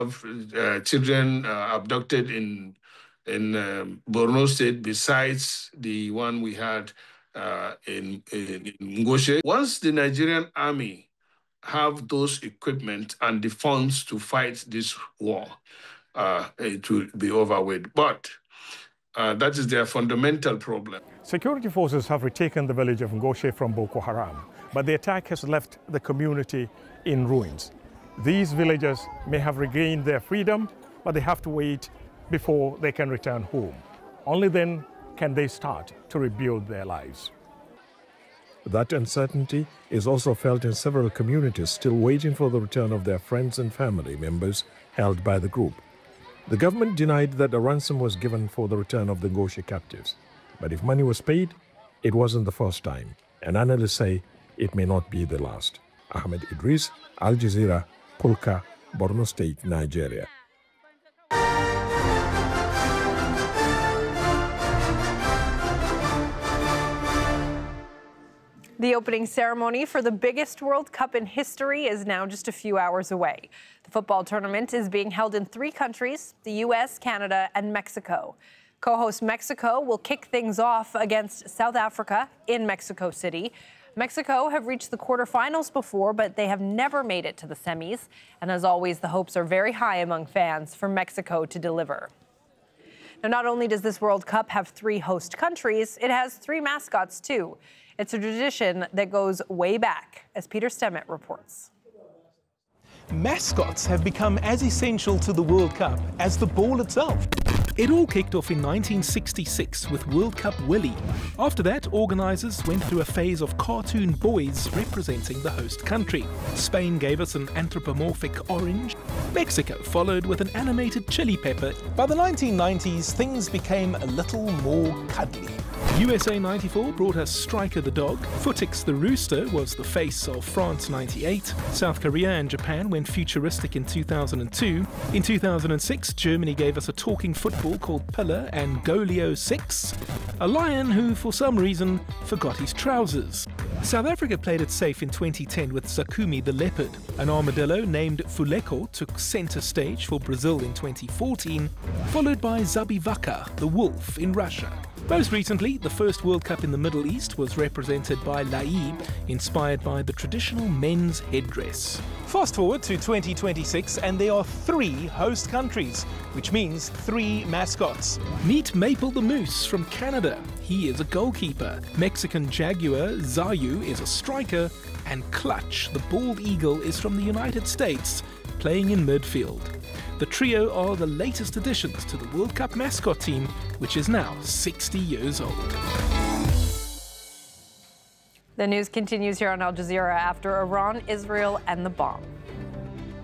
of children abducted in Borno State, besides the one we had in Ngoshe. Once the Nigerian army have those equipment and the funds to fight this war, it will be over with. But that is their fundamental problem. Security forces have retaken the village of Ngoshe from Boko Haram, but the attack has left the community in ruins. These villagers may have regained their freedom, but they have to wait before they can return home. Only then can they start to rebuild their lives. That uncertainty is also felt in several communities still waiting for the return of their friends and family members held by the group. The government denied that a ransom was given for the return of the Ngoshe captives. But if money was paid, it wasn't the first time, and analysts say it may not be the last. Ahmed Idris, Al Jazeera, Kulka, Borno State, Nigeria. The opening ceremony for the biggest World Cup in history is now just a few hours away. The football tournament is being held in 3 countries, the U.S., Canada, and Mexico. Co-host Mexico will kick things off against South Africa in Mexico City. Mexico have reached the quarterfinals before, but they have never made it to the semis. And as always, the hopes are very high among fans for Mexico to deliver. Now, not only does this World Cup have 3 host countries, it has 3 mascots, too. It's a tradition that goes way back, as Peter Stemmet reports. Mascots have become as essential to the World Cup as the ball itself. It all kicked off in 1966 with World Cup Willie. After that, organisers went through a phase of cartoon boys representing the host country. Spain gave us an anthropomorphic orange. Mexico followed with an animated chili pepper. By the 1990s, things became a little more cuddly. USA 94 brought us Striker the dog. Footix the rooster was the face of France 98. South Korea and Japan went futuristic in 2002. In 2006, Germany gave us a talking football called Pillar and Golio 6. A lion who, for some reason, forgot his trousers. South Africa played it safe in 2010 with Zakumi the leopard. An armadillo named Fuleko took centre stage for Brazil in 2014, followed by Zabivaka the wolf in Russia. Most recently, the first World Cup in the Middle East was represented by Laib, inspired by the traditional men's headdress. Fast forward to 2026 and there are 3 host countries, which means 3 mascots. Meet Maple the Moose from Canada. He is a goalkeeper. Mexican Jaguar Zayu is a striker. And Clutch, the bald eagle, is from the United States, playing in midfield. The trio are the latest additions to the World Cup mascot team, which is now 60 years old. The news continues here on Al Jazeera after Iran, Israel, and the bomb.